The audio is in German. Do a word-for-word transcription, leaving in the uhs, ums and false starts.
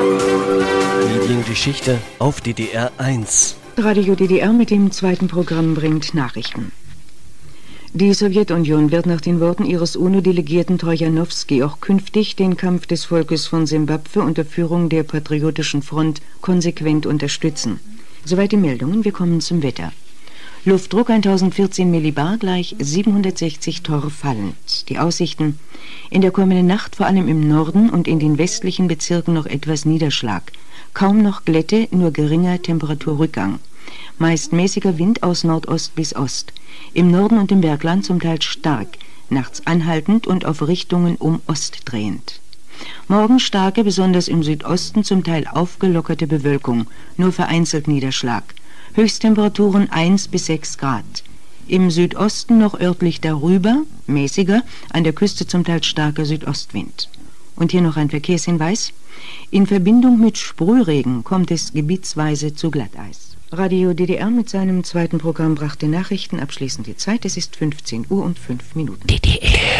Mediengeschichte auf D D R eins. Radio D D R mit dem zweiten Programm bringt Nachrichten. Die Sowjetunion wird nach den Worten ihres UNO-Delegierten Trojanowski auch künftig den Kampf des Volkes von Simbabwe unter Führung der Patriotischen Front konsequent unterstützen. Soweit die Meldungen, wir kommen zum Wetter. Luftdruck tausendvierzehn Millibar gleich siebenhundertsechzig Torr fallend. Die Aussichten: in der kommenden Nacht vor allem im Norden und in den westlichen Bezirken noch etwas Niederschlag. Kaum noch Glätte, nur geringer Temperaturrückgang. Meist mäßiger Wind aus Nordost bis Ost. Im Norden und im Bergland zum Teil stark, nachts anhaltend und auf Richtungen um Ost drehend. Morgen starke, besonders im Südosten zum Teil aufgelockerte Bewölkung, nur vereinzelt Niederschlag. Höchsttemperaturen eins bis sechs Grad. Im Südosten noch örtlich darüber, mäßiger, an der Küste zum Teil starker Südostwind. Und hier noch ein Verkehrshinweis: in Verbindung mit Sprühregen kommt es gebietsweise zu Glatteis. Radio D D R mit seinem zweiten Programm brachte Nachrichten, abschließend die Zeit, es ist fünfzehn Uhr und fünf Minuten. D D R